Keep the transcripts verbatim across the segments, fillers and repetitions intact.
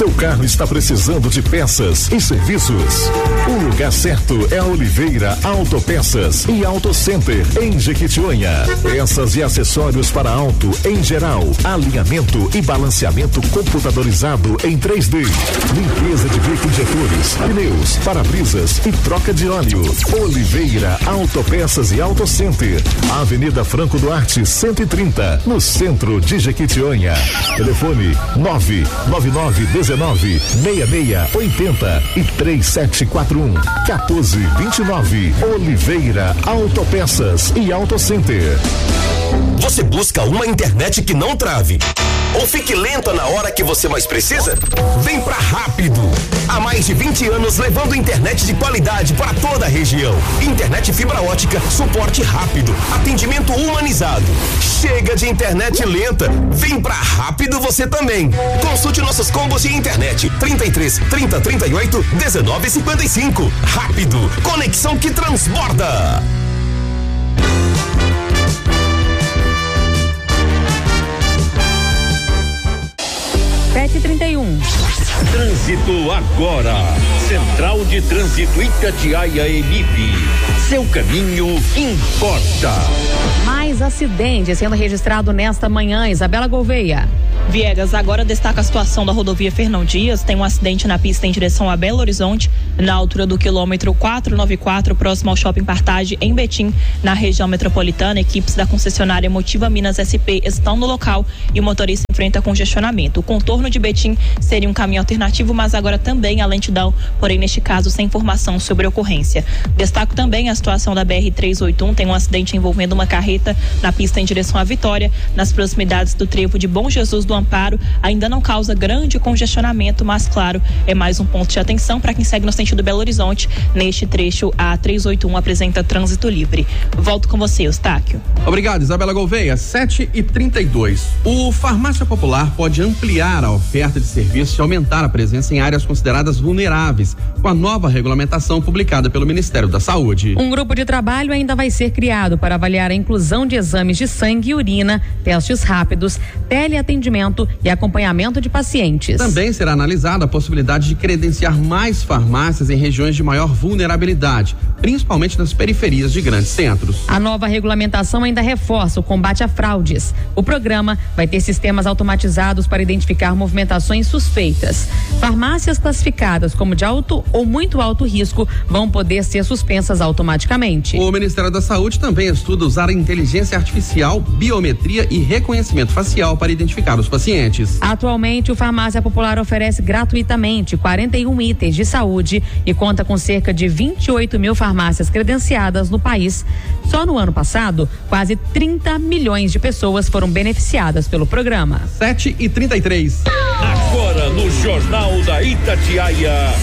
Seu carro está precisando de peças e serviços? O lugar certo é a Oliveira Autopeças e Auto Center em Jequitinhonha. Peças e acessórios para auto em geral, alinhamento e balanceamento computadorizado em três D, limpeza de bico injetores, pneus, para-brisas e troca de óleo. Oliveira Autopeças e Auto Center, Avenida Franco Duarte cento e trinta, no centro de Jequitinhonha. Telefone nove nove nove um nove seis seis oito zero e três sete quatro um um quatro dois nove. Oliveira Autopeças e Auto Center. Você busca uma internet que não trave ou fique lenta na hora que você mais precisa? Vem pra Rápido. Há mais de vinte anos levando internet de qualidade para toda a região. Internet fibra ótica, suporte rápido, atendimento humanizado. Chega de internet lenta. Vem pra Rápido você também. Consulte nossos combos de internet. trinta e três, trinta, trinta e oito, dezenove, cinquenta e cinco. Rápido. Conexão que transborda. sete e trinta e um. Trânsito agora. Central de Trânsito Itatiaia E M I P. Seu caminho importa. Mais acidente sendo registrado nesta manhã, Isabela Gouveia. Viegas, agora destaca a situação da rodovia Fernão Dias. Tem um acidente na pista em direção a Belo Horizonte, na altura do quilômetro quatrocentos e noventa e quatro, próximo ao Shopping Partage, em Betim, na região metropolitana. Equipes da concessionária Motiva Minas S P estão no local e o motorista enfrenta congestionamento. O contorno de Betim seria um caminho alternativo, mas agora também a lentidão, porém neste caso sem informação sobre a ocorrência. Destaco também a situação da B R trezentos e oitenta e um, tem um acidente envolvendo uma carreta na pista em direção à Vitória, nas proximidades do trevo de Bom Jesus do Amparo. Ainda não causa grande congestionamento, mas claro, é mais um ponto de atenção para quem segue no sentido Belo Horizonte. Neste trecho, a trezentos e oitenta e um apresenta trânsito livre. Volto com você, Eustáquio. Obrigado, Isabela Gouveia. sete e trinta e dois. O Farmácia Popular pode ampliar a oferta de serviços e aumentar a presença em áreas consideradas vulneráveis, com a nova regulamentação publicada pelo Ministério da Saúde. Um grupo de trabalho ainda vai ser criado para avaliar a inclusão de exames de sangue e urina, testes rápidos, teleatendimento e acompanhamento de pacientes. Também será analisada a possibilidade de credenciar mais farmácias em regiões de maior vulnerabilidade, principalmente nas periferias de grandes centros. A nova regulamentação ainda reforça o combate a fraudes. O programa vai ter sistemas automatizados para identificar movimentações suspeitas. Farmácias classificadas como de alto ou muito alto risco vão poder ser suspensas automaticamente. O Ministério da Saúde também estuda usar a inteligência artificial, biometria e reconhecimento facial para identificar os pacientes. Atualmente, o Farmácia Popular oferece gratuitamente quarenta e um itens de saúde e conta com cerca de vinte e oito mil farmácias credenciadas no país. Só no ano passado, quase trinta milhões de pessoas foram beneficiadas pelo programa. sete e trinta e três. Agora no Jornal da Itatiaia,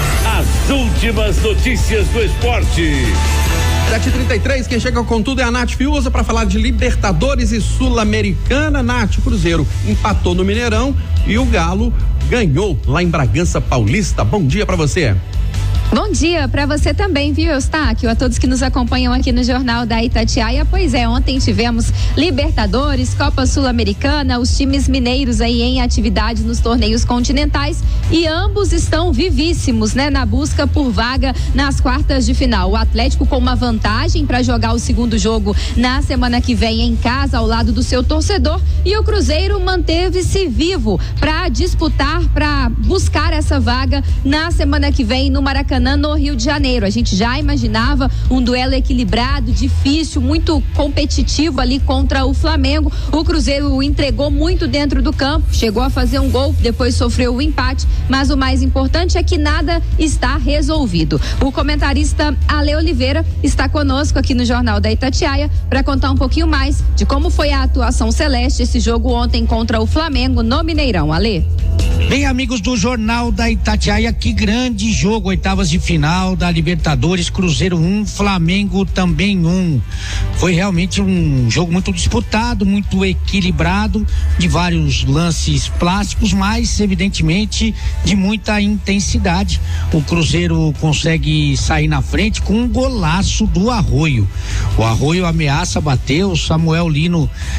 as últimas notícias do esporte. sete e trinta e três, quem chega com tudo é a Nath Fiuza para falar de Libertadores e Sul-Americana. Nath, o Cruzeiro empatou no Mineirão e o Galo ganhou lá em Bragança Paulista. Bom dia para você. Bom dia para você também, viu, Eustáquio? A todos que nos acompanham aqui no Jornal da Itatiaia. Pois é, ontem tivemos Libertadores, Copa Sul-Americana, os times mineiros aí em atividade nos torneios continentais e ambos estão vivíssimos, né, na busca por vaga nas quartas de final. O Atlético com uma vantagem para jogar o segundo jogo na semana que vem em casa ao lado do seu torcedor, e o Cruzeiro manteve-se vivo para disputar, para buscar essa vaga na semana que vem no Maracanã, no Rio de Janeiro. A gente já imaginava um duelo equilibrado, difícil, muito competitivo ali contra o Flamengo. O Cruzeiro entregou muito dentro do campo, chegou a fazer um gol, depois sofreu o empate, mas o mais importante é que nada está resolvido. O comentarista Ale Oliveira está conosco aqui no Jornal da Itatiaia para contar um pouquinho mais de como foi a atuação celeste, esse jogo ontem contra o Flamengo no Mineirão. Ale. Bem, amigos do Jornal da Itatiaia, que grande jogo, oitavas de final da Libertadores, Cruzeiro um, Flamengo também um. Foi realmente um jogo muito disputado, muito equilibrado, de vários lances plásticos, mas evidentemente de muita intensidade. O Cruzeiro consegue sair na frente com um golaço do Arroio. O Arroio ameaça bater, o Samuel Lino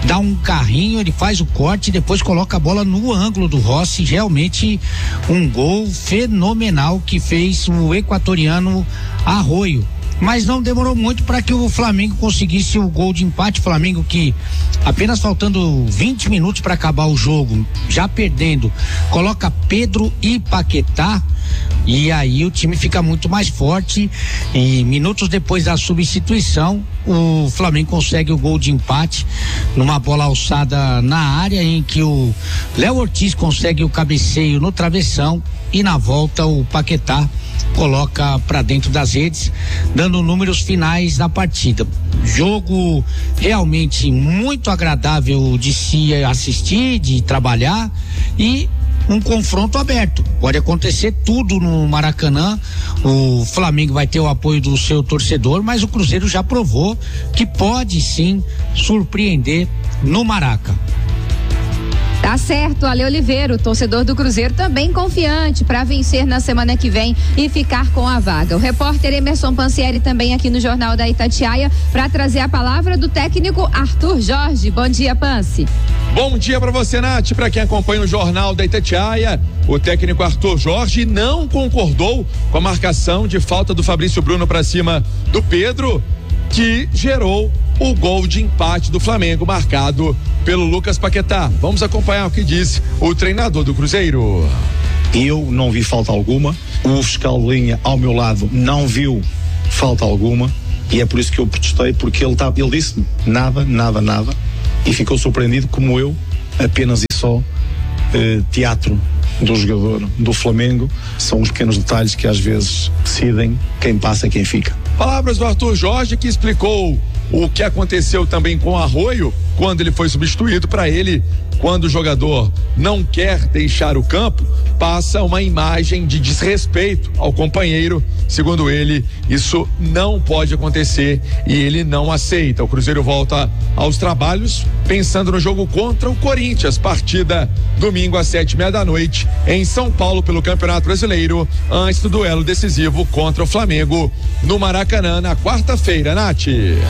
dá um carrinho, ele faz o corte e depois coloca a bola no ângulo do Rossi. Realmente um gol fenomenal que fez o equatoriano Arroio. Mas não demorou muito para que o Flamengo conseguisse o gol de empate. O Flamengo que apenas faltando vinte minutos para acabar o jogo, já perdendo, coloca Pedro e Paquetá, e aí o time fica muito mais forte, e minutos depois da substituição o Flamengo consegue o gol de empate numa bola alçada na área, em que o Léo Ortiz consegue o cabeceio no travessão, e na volta o Paquetá coloca para dentro das redes, dando números finais da partida. Jogo realmente muito agradável de se assistir, de trabalhar, e um confronto aberto. Pode acontecer tudo no Maracanã. O Flamengo vai ter o apoio do seu torcedor, mas o Cruzeiro já provou que pode sim surpreender no Maraca. Tá certo, Ale Oliveira, o torcedor do Cruzeiro também confiante para vencer na semana que vem e ficar com a vaga. O repórter Emerson Pansieri também aqui no Jornal da Itatiaia para trazer a palavra do técnico Arthur Jorge. Bom dia, Pansi. Bom dia para você, Nath. Para quem acompanha o Jornal da Itatiaia, o técnico Arthur Jorge não concordou com a marcação de falta do Fabrício Bruno para cima do Pedro, que gerou o gol de empate do Flamengo, marcado pelo Lucas Paquetá. Vamos acompanhar o que disse o treinador do Cruzeiro. Eu não vi falta alguma, o fiscal de linha ao meu lado não viu falta alguma, e é por isso que eu protestei, porque ele, tá, ele disse nada, nada, nada, e ficou surpreendido como eu, apenas e só eh, teatro do jogador do Flamengo. São os pequenos detalhes que às vezes decidem quem passa e quem fica. Palavras do Arthur Jorge, que explicou o que aconteceu também com o Arroio quando ele foi substituído. Para ele, quando o jogador não quer deixar o campo, passa uma imagem de desrespeito ao companheiro. Segundo ele, isso não pode acontecer e ele não aceita. O Cruzeiro volta aos trabalhos pensando no jogo contra o Corinthians, partida domingo às sete e meia da noite em São Paulo pelo Campeonato Brasileiro, antes do duelo decisivo contra o Flamengo no Maracanã na quarta-feira. Nath.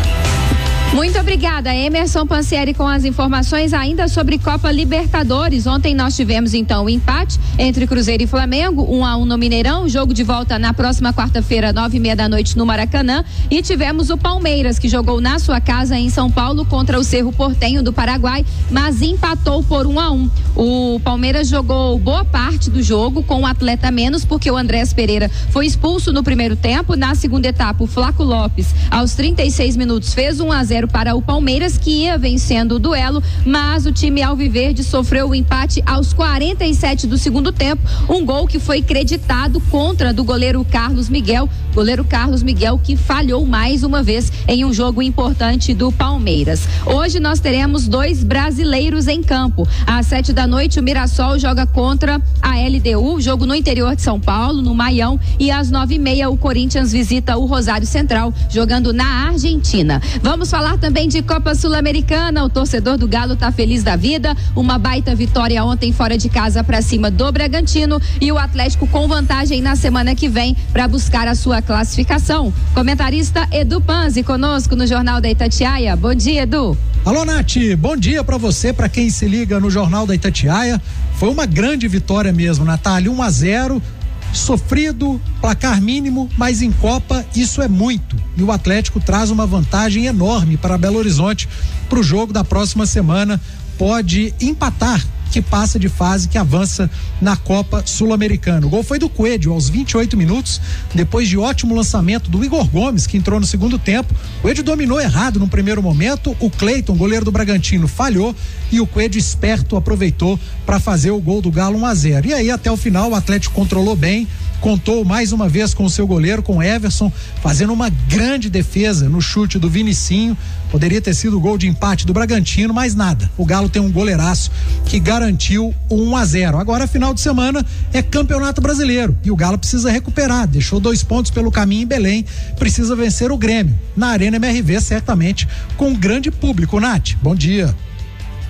Muito obrigada, Emerson Pansieri, com as informações ainda sobre Copa Libertadores. Ontem nós tivemos então o empate entre Cruzeiro e Flamengo, um a um no Mineirão, jogo de volta na próxima quarta-feira, nove e meia da noite no Maracanã, e tivemos o Palmeiras, que jogou na sua casa em São Paulo contra o Cerro Porteño do Paraguai, mas empatou por um a um. O Palmeiras jogou boa parte do jogo com um atleta menos, porque o Andrés Pereira foi expulso no primeiro tempo. Na segunda etapa, o Flaco Lopes, aos trinta e seis minutos, fez um a zero para o Palmeiras, que ia vencendo o duelo, mas o time alviverde sofreu o empate aos quarenta e sete do segundo tempo, um gol que foi creditado contra do goleiro Carlos Miguel, goleiro Carlos Miguel que falhou mais uma vez em um jogo importante do Palmeiras. Hoje nós teremos dois brasileiros em campo. Às sete da noite o Mirassol joga contra a L D U, jogo no interior de São Paulo, no Maião, e às nove e meia o Corinthians visita o Rosário Central, jogando na Argentina. Vamos falar também de Copa Sul-Americana. O torcedor do Galo tá feliz da vida, uma baita vitória ontem fora de casa para cima do Bragantino, e o Atlético com vantagem na semana que vem para buscar a sua classificação. Comentarista Edu Panzi conosco no Jornal da Itatiaia. Bom dia, Edu. Alô, Nath, bom dia para você, para quem se liga no Jornal da Itatiaia. Foi uma grande vitória mesmo, Natália, um a zero, sofrido, placar mínimo, mas em Copa isso é muito, e o Atlético traz uma vantagem enorme para Belo Horizonte para o jogo da próxima semana. Pode empatar, que passa de fase, que avança na Copa Sul-Americana. O gol foi do Coelho aos vinte e oito minutos, depois de ótimo lançamento do Igor Gomes, que entrou no segundo tempo. O Coelho dominou errado no primeiro momento, o Cleiton, goleiro do Bragantino, falhou, e o Coelho, esperto, aproveitou para fazer o gol do Galo, um a zero. E aí até o final o Atlético controlou bem, contou mais uma vez com o seu goleiro, com o Everson, fazendo uma grande defesa no chute do Vinicinho. Poderia ter sido o gol de empate do Bragantino, mas nada. O Galo tem um goleiraço que garantiu o um a zero. Agora, final de semana é Campeonato Brasileiro e o Galo precisa recuperar. Deixou dois pontos pelo caminho em Belém, precisa vencer o Grêmio na Arena M R V, certamente com um grande público. Nath, bom dia.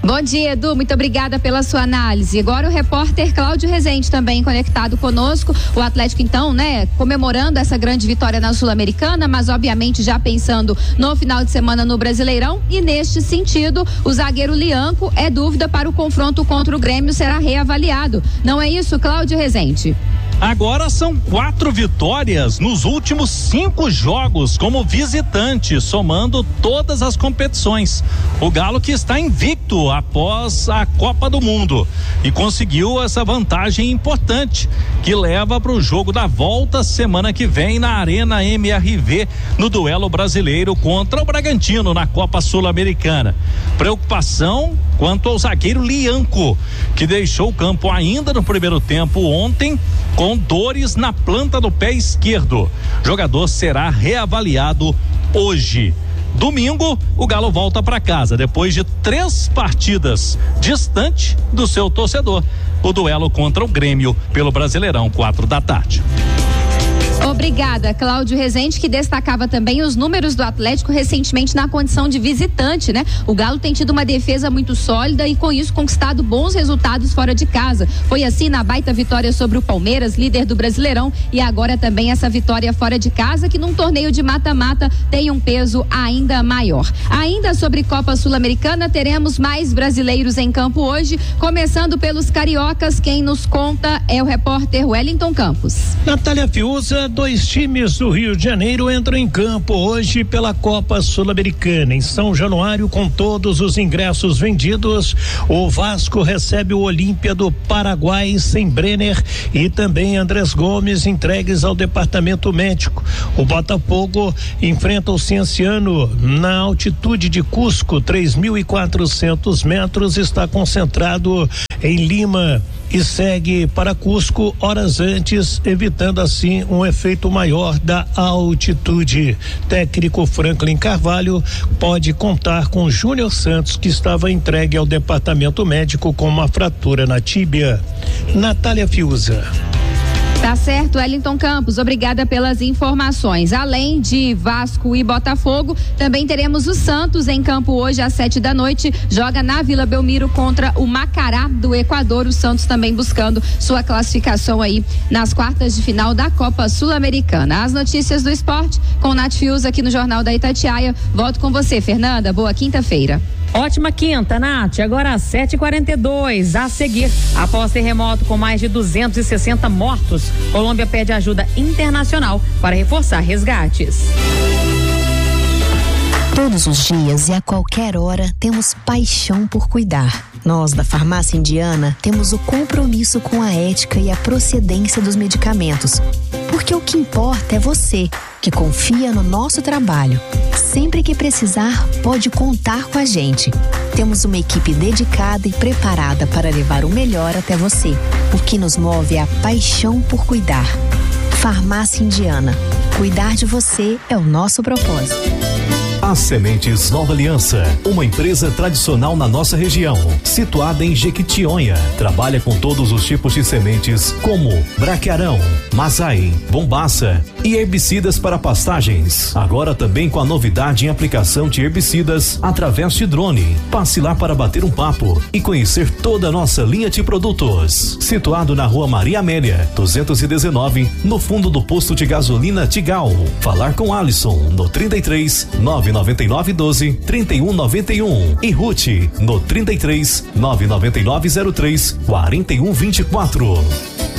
Bom dia, Edu, muito obrigada pela sua análise. Agora o repórter Cláudio Rezende também conectado conosco. O Atlético então, né, comemorando essa grande vitória na Sul-Americana, mas obviamente já pensando no final de semana no Brasileirão, e neste sentido, o zagueiro Lianco é dúvida para o confronto contra o Grêmio, será reavaliado. Não é isso, Cláudio Rezende? Agora são quatro vitórias nos últimos cinco jogos como visitante, somando todas as competições. O Galo que está invicto após a Copa do Mundo e conseguiu essa vantagem importante que leva para o jogo da volta semana que vem na Arena M R V no duelo brasileiro contra o Bragantino na Copa Sul-Americana. Preocupação quanto ao zagueiro Lianco, que deixou o campo ainda no primeiro tempo ontem com dores na planta do pé esquerdo. O jogador será reavaliado hoje. Domingo, o Galo volta para casa depois de três partidas distante do seu torcedor. O duelo contra o Grêmio pelo Brasileirão, quatro da tarde. Obrigada, Cláudio Rezende, que destacava também os números do Atlético recentemente na condição de visitante, né? O Galo tem tido uma defesa muito sólida e com isso conquistado bons resultados fora de casa. Foi assim na baita vitória sobre o Palmeiras, líder do Brasileirão, e agora também essa vitória fora de casa, que num torneio de mata-mata tem um peso ainda maior. Ainda sobre Copa Sul-Americana, teremos mais brasileiros em campo hoje, começando pelos cariocas. Quem nos conta é o repórter Wellington Campos. Natália Fiuza, dois times do Rio de Janeiro entram em campo hoje pela Copa Sul-Americana. Em São Januário, com todos os ingressos vendidos, o Vasco recebe o Olímpia do Paraguai sem Brenner e também Andrés Gomes entregues ao departamento médico. O Botafogo enfrenta o Cienciano na altitude de Cusco, três mil e quatrocentos metros, está concentrado em Lima e segue para Cusco horas antes, evitando assim um efeito maior da altitude. Técnico Franklin Carvalho pode contar com Júnior Santos, que estava entregue ao departamento médico com uma fratura na tíbia. Natália Fiuza. Tá certo, Wellington Campos, obrigada pelas informações. Além de Vasco e Botafogo, também teremos o Santos em campo hoje às sete da noite, joga na Vila Belmiro contra o Macará do Equador. O Santos também buscando sua classificação aí nas quartas de final da Copa Sul-Americana. As notícias do esporte com Nath Fiuza aqui no Jornal da Itatiaia. Volto com você, Fernanda. Boa quinta-feira. Ótima quinta, Nath. Agora às sete e quarenta e dois. A seguir, após terremoto com mais de duzentos e sessenta mortos, Colômbia pede ajuda internacional para reforçar resgates. Todos os dias e a qualquer hora temos paixão por cuidar. Nós, da Farmácia Indiana, temos o compromisso com a ética e a procedência dos medicamentos. Porque o que importa é você, que confia no nosso trabalho. Sempre que precisar, pode contar com a gente. Temos uma equipe dedicada e preparada para levar o melhor até você. O que nos move é a paixão por cuidar. Farmácia Indiana. Cuidar de você é o nosso propósito. As Sementes Nova Aliança, uma empresa tradicional na nossa região, situada em Jequitinhonha. Trabalha com todos os tipos de sementes, como braquiarão, mazai, bombaça e herbicidas para pastagens. Agora também com a novidade em aplicação de herbicidas através de drone. Passe lá para bater um papo e conhecer toda a nossa linha de produtos. Situado na Rua Maria Amélia, duzentos e dezenove, no fundo do posto de gasolina Tigal. Falar com Alisson no trinta e três, nove nove nove doze, trinta e um noventa e um e Ruth no trinta e três, nove nove nove zero três, quarenta e um vinte e quatro.